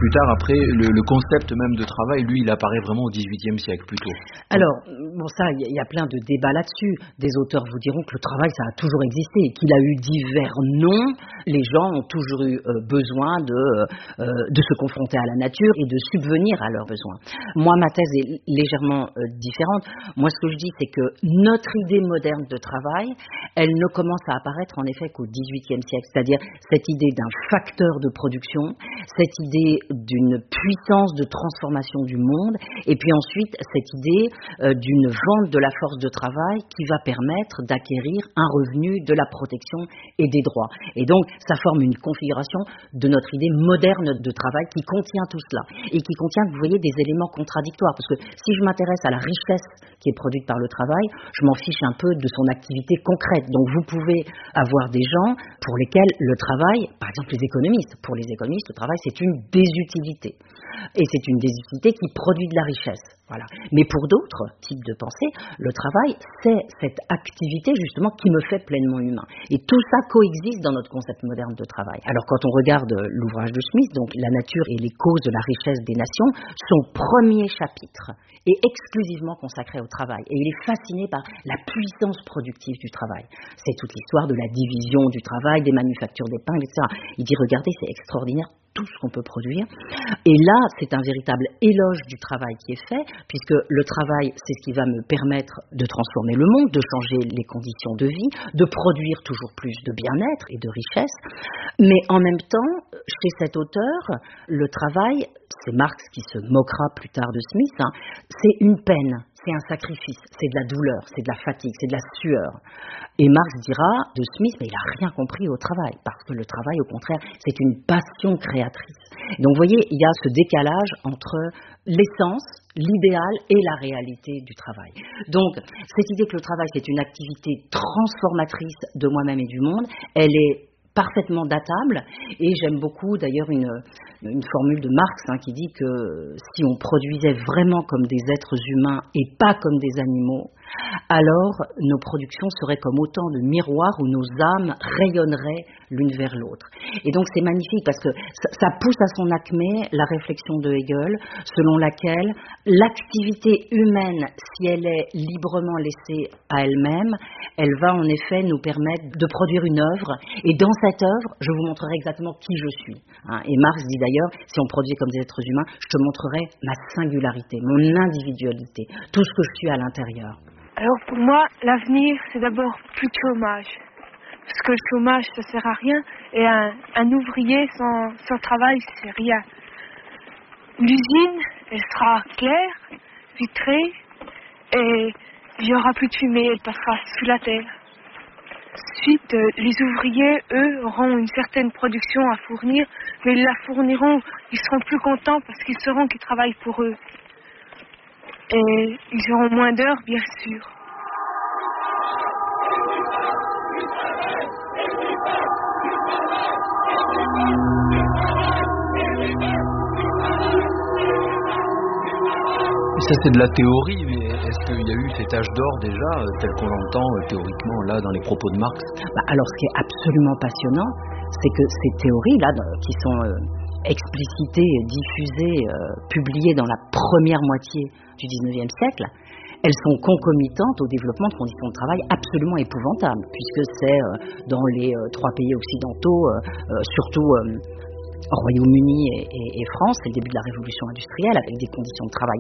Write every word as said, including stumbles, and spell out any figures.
plus tard, après, le, le concept même de travail, lui, il apparaît vraiment au dix-huitième siècle plutôt. Alors, bon, ça, il y, y a plein de débats là-dessus. Des auteurs vous diront que le travail, ça a toujours existé, qu'il a eu divers noms. Les gens ont toujours eu euh, besoin de, euh, de se confronter à la nature et de subvenir à leurs besoins. Moi, ma thèse est légèrement euh, différente. Moi, ce que je dis, c'est que notre idée moderne de travail, elle ne commence à apparaître en effet qu'au dix-huitième siècle, c'est-à-dire cette idée d'un facteur de production, cette idée d'une puissance de transformation du monde, et puis ensuite cette idée euh, d'une vente de la force de travail qui va permettre d'acquérir un revenu, de la protection et des droits. Et donc, ça forme une configuration de notre idée moderne de travail qui contient tout cela, et qui contient, vous voyez, des éléments contradictoires, parce que si je m'intéresse à la richesse qui est produite par le travail, je m'en fiche un peu de son activité concrète. Donc vous pouvez avoir des gens pour lesquels le travail, par exemple les économistes, pour les économistes, le travail c'est une désutilité. Et c'est une désutilité qui produit de la richesse. Voilà. Mais pour d'autres types de pensée, le travail, c'est cette activité justement qui me fait pleinement humain. Et tout ça coexiste dans notre concept moderne de travail. Alors quand on regarde l'ouvrage de Smith, donc La nature et les causes de la richesse des nations, son premier chapitre est exclusivement consacré au travail. Et il est fasciné par la puissance productive du travail. C'est toute l'histoire de la division du travail, des manufactures d'épingles, et cetera. Il dit, regardez, c'est extraordinaire tout ce qu'on peut produire. Et là, c'est un véritable éloge du travail qui est fait, puisque le travail, c'est ce qui va me permettre de transformer le monde, de changer les conditions de vie, de produire toujours plus de bien-être et de richesse. Mais en même temps, chez cet auteur, le travail, c'est Marx qui se moquera plus tard de Smith, hein, c'est une peine, c'est un sacrifice, c'est de la douleur, c'est de la fatigue, c'est de la sueur. Et Marx dira de Smith, mais il n'a rien compris au travail, parce que le travail, au contraire, c'est une passion créatrice. Donc vous voyez, il y a ce décalage entre l'essence, l'idéal et la réalité du travail. Donc cette idée que le travail, c'est une activité transformatrice de moi-même et du monde, elle est parfaitement datable, et j'aime beaucoup d'ailleurs une, une formule de Marx hein, qui dit que si on produisait vraiment comme des êtres humains et pas comme des animaux, alors nos productions seraient comme autant de miroirs où nos âmes rayonneraient l'une vers l'autre. Et donc c'est magnifique parce que ça, ça pousse à son acmé la réflexion de Hegel, selon laquelle l'activité humaine, si elle est librement laissée à elle-même, elle va en effet nous permettre de produire une œuvre, et dans cette œuvre, je vous montrerai exactement qui je suis. Hein. Et Marx dit d'ailleurs, si on produisait comme des êtres humains, je te montrerai ma singularité, mon individualité, tout ce que je suis à l'intérieur. Alors pour moi, l'avenir, c'est d'abord plus de chômage. Parce que le chômage, ça sert à rien. Et un, un ouvrier sans, sans travail, c'est rien. L'usine, elle sera claire, vitrée, et il n'y aura plus de fumée, elle passera sous la terre. Ensuite, euh, les ouvriers, eux, auront une certaine production à fournir, mais ils la fourniront, ils seront plus contents parce qu'ils sauront qu'ils travaillent pour eux. Et ils auront moins d'heures, bien sûr. Ça c'est de la théorie, mais est-ce qu'il y a eu cet âge d'or déjà, tel qu'on l'entend théoriquement là dans les propos de Marx? Bah, alors ce qui est absolument passionnant, c'est que ces théories-là, qui sont euh, explicitées, diffusées, euh, publiées dans la première moitié du dix-neuvième siècle, elles sont concomitantes au développement de conditions de travail absolument épouvantables, puisque c'est euh, dans les euh, trois pays occidentaux, euh, euh, surtout euh, Royaume-Uni et, et, et France, c'est le début de la révolution industrielle avec des conditions de travail